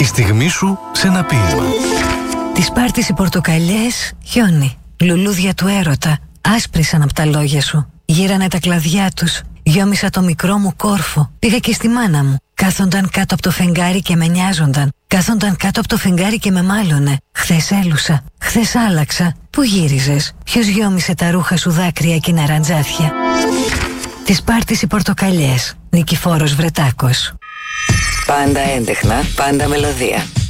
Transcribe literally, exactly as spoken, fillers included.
Η στιγμή σου σε ένα ποίημα. Τη Σπάρτης οι πορτοκαλιές χιόνι. Λουλούδια του έρωτα άσπρισαν από τα λόγια σου. Γύρανε τα κλαδιά τους. Γιόμισα το μικρό μου κόρφο. Πήγα και στη μάνα μου. Κάθονταν κάτω από το φεγγάρι και με νοιάζονταν. Κάθονταν κάτω από το φεγγάρι και με μάλωνε. Χθες έλουσα. Χθες άλλαξα. Πού γύριζες? Ποιος γιόμισε τα ρούχα σου δάκρυα και ναραντζάφια? Τη Σπάρτης οι πορτοκαλιές. Νικηφόρος Βρετάκος. Πάντα έντεχνα, πάντα μελωδία.